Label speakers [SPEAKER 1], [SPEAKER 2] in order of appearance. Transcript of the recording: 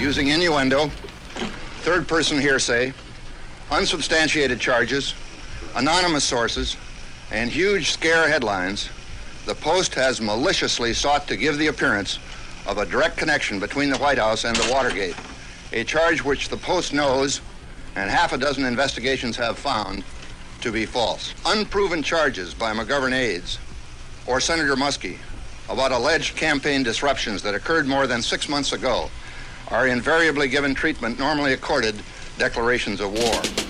[SPEAKER 1] using innuendo, third-person hearsay, unsubstantiated charges, anonymous sources, and huge scare headlines, the Post has maliciously sought to give the appearance of a direct connection between the White House and the Watergate, a charge which the Post knows, and half a dozen investigations have found, to be false. Unproven charges by McGovern aides or Senator Muskie about alleged campaign disruptions that occurred more than 6 months ago are invariably given treatment normally accorded declarations of war.